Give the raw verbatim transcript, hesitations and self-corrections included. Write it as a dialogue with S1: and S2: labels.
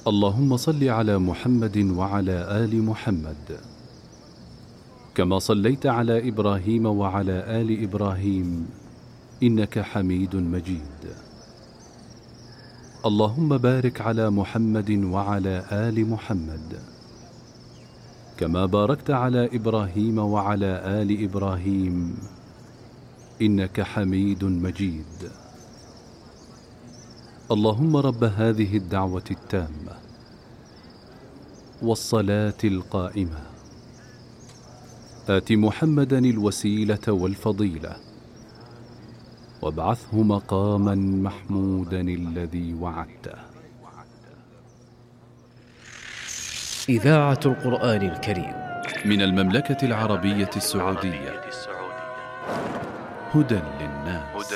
S1: اللهم صل على محمد وعلى آل محمد كما صليت على إبراهيم وعلى آل إبراهيم إنك حميد مجيد. اللهم بارك على محمد وعلى آل محمد كما باركت على إبراهيم وعلى آل إبراهيم إنك حميد مجيد. اللهم رب هذه الدعوة التامة والصلاة القائمة آت محمدا الوسيلة والفضيلة وابعثه مقاما محمودا الذي وعدته.
S2: إذاعة القرآن الكريم
S1: من المملكة العربية السعودية، هدى للناس.